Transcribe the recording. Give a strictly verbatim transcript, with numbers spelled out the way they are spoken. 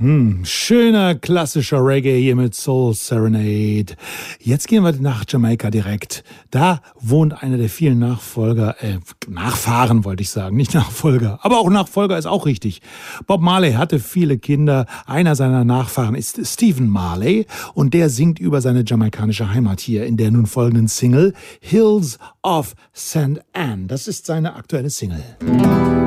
Hm, schöner klassischer Reggae hier mit Soul Serenade. Jetzt gehen wir nach Jamaika direkt. Da wohnt einer der vielen Nachfolger, äh, Nachfahren wollte ich sagen, nicht Nachfolger. Aber auch Nachfolger ist auch richtig. Bob Marley hatte viele Kinder. Einer seiner Nachfahren ist Stephen Marley und der singt über seine jamaikanische Heimat hier in der nun folgenden Single Hills of Saint Anne. Das ist seine aktuelle Single.